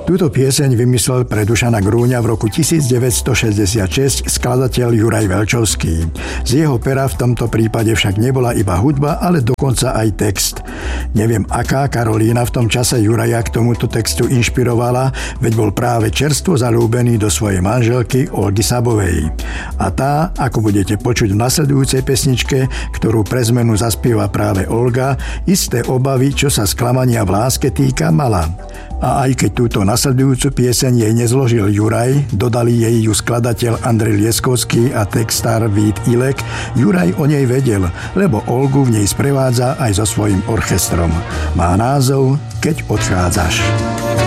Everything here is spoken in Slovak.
Túto pieseň vymyslel pre Dušana Grúňa v roku 1966 skladateľ Juraj Velčovský. Z jeho pera v tomto prípade však nebola iba hudba, ale dokonca aj text. Neviem, aká Karolína v tom čase Juraja k tomuto textu inšpirovala, veď bol práve čerstvo zalúbený do svojej manželky Olgy Sabovej. A tá, ako budete počuť v nasledujúcej pesničke, ktorú pre zmenu zaspieva práve Olga, isté obavy, čo sa sklamania v láske týka, mala. A aj keď túto nasledujúcu pieseň jej nezložil Juraj, dodali jej ju skladateľ Andrej Lieskovský a textár Vít Ilek, Juraj o nej vedel, lebo Olgu v nej sprevádza aj so svojím orchestrom. Má názov Keď odchádzaš.